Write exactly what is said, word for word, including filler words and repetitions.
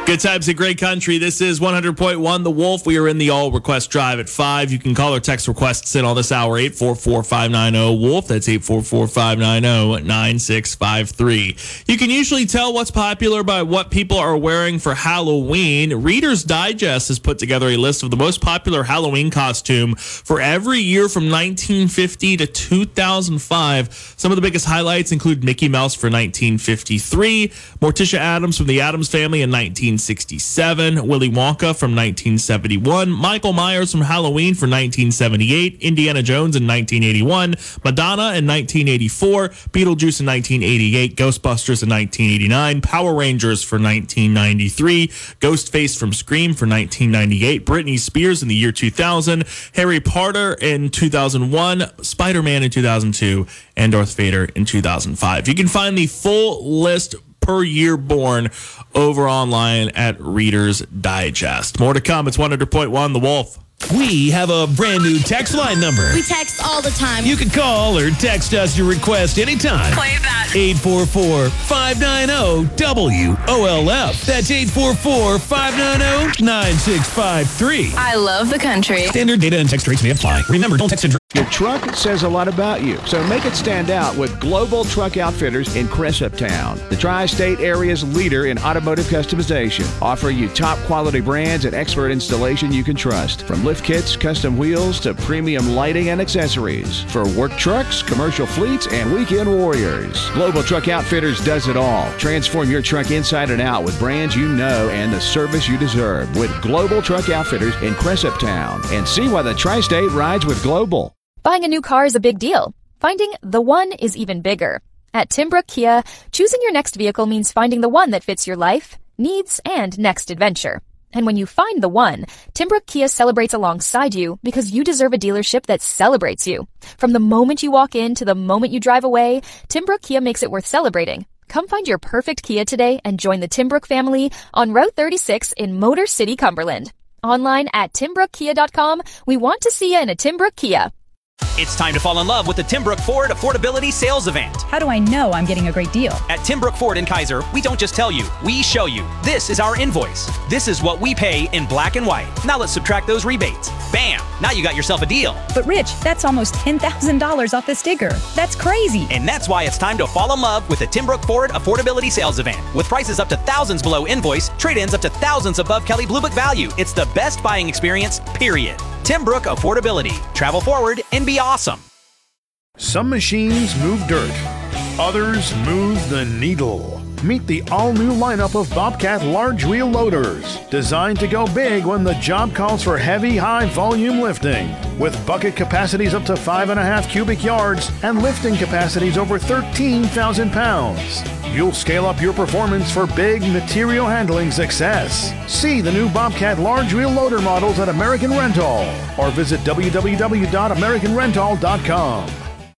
Good times at Great Country. This is one hundred point one The Wolf. We are in the all request drive at five. You can call or text requests in on this hour, eight four four, five nine zero, WOLF. That's eight four four, five nine zero, nine six five three. You can usually tell what's popular by what people are wearing for Halloween. Reader's Digest has put together a list of the most popular Halloween costume for every year from nineteen fifty to two thousand five. Some of the biggest highlights include Mickey Mouse for nineteen fifty-three, Morticia Addams from the Addams Family in nineteen sixty-seven, Willy Wonka from nineteen seventy-one, Michael Myers from Halloween for nineteen seventy-eight, Indiana Jones in nineteen eighty-one, Madonna in nineteen eighty-four, Beetlejuice in nineteen eighty-eight, Ghostbusters in nineteen eighty-nine, Power Rangers for nineteen ninety-three, Ghostface from Scream for nineteen ninety-eight, Britney Spears in the year two thousand, Harry Potter in two thousand one, Spider-Man in two thousand two, and Darth Vader in two thousand five. You can find the full list per year born over online at Reader's Digest. More to come. It's one hundred point one The Wolf. We have a brand new text line number. We text all the time. You can call or text us your request anytime. Play that. eight four four, five nine zero, W O L F. That's eight four four, five nine zero, nine six five three. I love the country. Standard data and text rates may apply. Remember, don't text and... Your truck says a lot about you, so make it stand out with Global Truck Outfitters in Cressuptown, the tri-state area's leader in automotive customization, offering you top quality brands and expert installation you can trust. From lift kits, custom wheels, to premium lighting and accessories. For work trucks, commercial fleets, and weekend warriors. Global Truck Outfitters does it all. Transform your truck inside and out with brands you know and the service you deserve with Global Truck Outfitters in Cressuptown. And see why the tri-state rides with Global. Buying a new car is a big deal. Finding the one is even bigger. At Timbrook Kia, choosing your next vehicle means finding the one that fits your life, needs, and next adventure. And when you find the one, Timbrook Kia celebrates alongside you because you deserve a dealership that celebrates you. From the moment you walk in to the moment you drive away, Timbrook Kia makes it worth celebrating. Come find your perfect Kia today and join the Timbrook family on Route thirty-six in Motor City, Cumberland. Online at timbrook kia dot com, we want to see you in a Timbrook Kia. It's time to fall in love with the Timbrook Ford Affordability Sales Event. How do I know I'm getting a great deal? At Timbrook Ford in Kaiser, we don't just tell you, we show you. This is our invoice. This is what we pay in black and white. Now let's subtract those rebates. Bam! Now you got yourself a deal. But Rich, that's almost ten thousand dollars off the sticker. That's crazy. And that's why it's time to fall in love with the Timbrook Ford Affordability Sales Event. With prices up to thousands below invoice, trade-ins up to thousands above Kelley Blue Book value. It's the best buying experience, period. Timbrook Affordability. Travel forward and be awesome. Some machines move dirt. Others move the needle. Meet the all-new lineup of Bobcat large wheel loaders, designed to go big when the job calls for heavy, high-volume lifting. With bucket capacities up to five and a half cubic yards and lifting capacities over thirteen thousand pounds. You'll scale up your performance for big material handling success. See the new Bobcat large wheel loader models at American Rental or visit w w w dot american rental dot com.